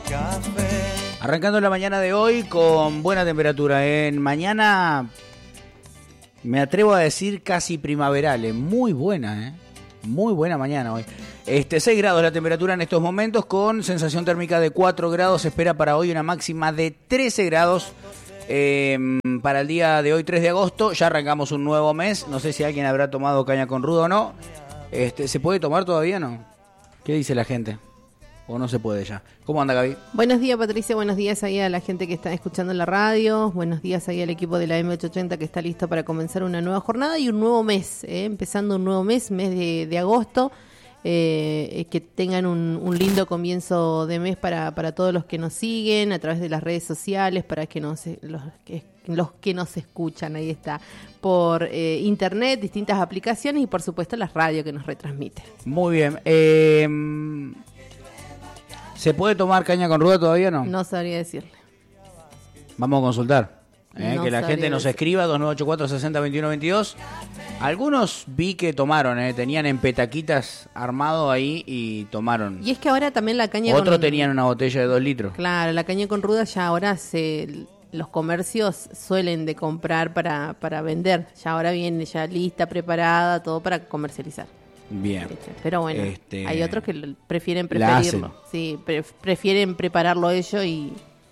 Arrancando la mañana de hoy con buena temperatura. En mañana me atrevo a decir casi primaveral. Muy buena, muy buena mañana hoy. 6 grados la temperatura en estos momentos, con sensación térmica de 4 grados. Se espera para hoy una máxima de 13 grados. Para el día de hoy, 3 de agosto, ya arrancamos un nuevo mes. No sé si alguien habrá tomado caña con ruda o no. ¿Se puede tomar todavía o no? ¿Qué dice la gente? ¿O no se puede ya? ¿Cómo anda, Gaby? Buenos días, Patricia. Buenos días ahí a la gente que está escuchando en la radio. Buenos días ahí al equipo de la M880 que está listo para comenzar una nueva jornada y un nuevo mes. Empezando un nuevo mes de agosto. Que tengan un lindo comienzo de mes para todos los que nos siguen a través de las redes sociales, para que los que nos escuchan, ahí está, por internet, distintas aplicaciones y por supuesto las radios que nos retransmiten. Muy bien. ¿Se puede tomar caña con ruda todavía o no? No sabría decirle. Vamos a consultar. No que la gente nos escriba, 2984-602122. Algunos vi que tomaron, tenían en petaquitas armado ahí y tomaron. Y es que ahora también la caña Otros tenían una botella de 2 litros. Claro, la caña con ruda ya ahora los comercios suelen de comprar para vender. Ya ahora viene ya lista, preparada, todo para comercializar. Bien. Pero bueno, hay otros que prefieren preferirlo. Sí, prefieren prepararlo ellos y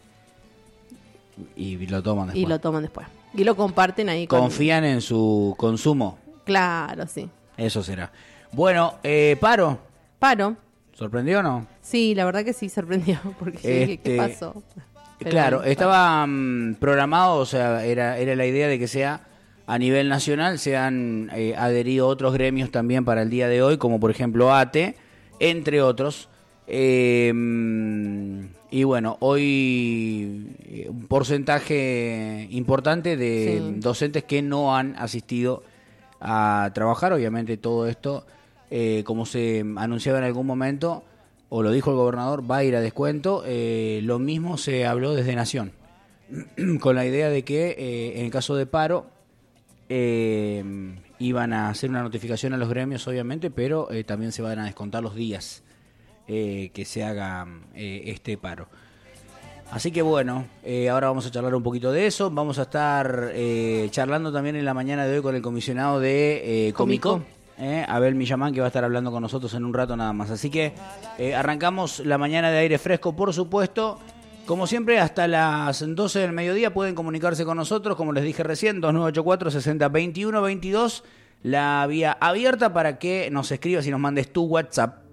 lo toman después. Y lo toman después. Y lo comparten ahí. Confían en su consumo. Claro, sí. Eso será. Bueno, paro. Paro. ¿Sorprendió o no? Sí, la verdad que sí, sorprendió. Porque ¿qué pasó? Pero claro, estaba programado, o sea, era la idea de que sea a nivel nacional. Se han adherido otros gremios también para el día de hoy, como por ejemplo ATE, entre otros. Y bueno, hoy un porcentaje importante de docentes que no han asistido a trabajar. Obviamente todo esto, como se anunciaba en algún momento, o lo dijo el gobernador, va a ir a descuento. Lo mismo se habló desde Nación, con la idea de que en el caso de paro iban a hacer una notificación a los gremios, obviamente, pero también se van a descontar los días que se haga este paro. Así que bueno, ahora vamos a charlar un poquito de eso. Vamos a estar charlando también en la mañana de hoy con el comisionado de Comico, Abel Millamán, que va a estar hablando con nosotros en un rato nada más. Así que arrancamos la mañana de aire fresco, por supuesto. Como siempre, hasta las 12 del mediodía pueden comunicarse con nosotros, como les dije recién, 2984-602122, la vía abierta para que nos escribas y nos mandes tu WhatsApp.